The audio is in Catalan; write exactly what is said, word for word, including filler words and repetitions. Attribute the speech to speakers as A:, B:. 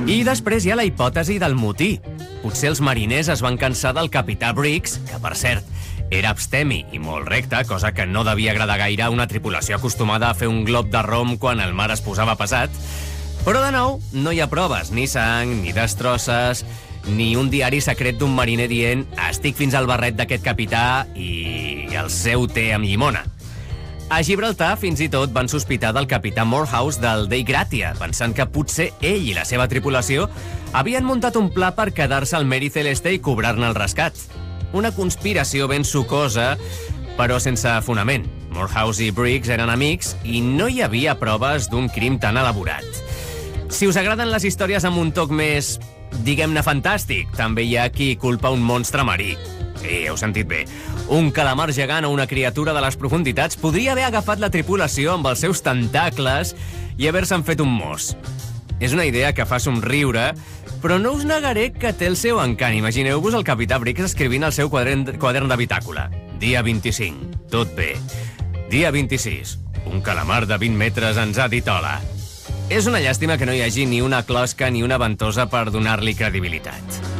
A: I després hi ha la hipòtesi del motí. Potser els mariners es van cansar del capità Briggs, que, per cert, era abstemi i molt recte, cosa que no devia agradar gaire a una tripulació acostumada a fer un glob de rom quan el mar es posava pesat. Però, de nou, no hi ha proves, ni sang, ni destrosses, ni un diari secret d'un mariner dient «estic fins al barret d'aquest capità i el seu té amb llimona». A Gibraltar, fins i tot, van sospitar del capità Morehouse del Dei Gratia, pensant que potser ell i la seva tripulació havien muntat un pla per quedar-se al Mary Celeste i cobrar-ne el rescat. Una conspiració ben sucosa, però sense fonament. Morehouse i Briggs eren amics i no hi havia proves d'un crim tan elaborat. Si us agraden les històries amb un toc més, diguem-ne, fantàstic, també hi ha qui culpa un monstre marí. Sí, heu sentit bé. Un calamar gegant o una criatura de les profunditats podria haver agafat la tripulació amb els seus tentacles i haver-se'n fet un mos. És una idea que fa somriure, però no us negaré que té el seu encant. Imagineu-vos el capità Briggs escrivint el seu quadern, quadern de bitàcola. Dia vint-i-cinc, tot bé. Dia vint-i-sis, un calamar de vint metres ens ha dit hola. És una llàstima que no hi hagi ni una closca ni una ventosa per donar-li credibilitat.